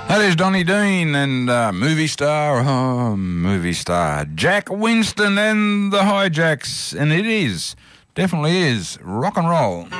That is Donny Dean and movie star Jack Winston and the Hijacks, and it is, definitely is, rock and roll.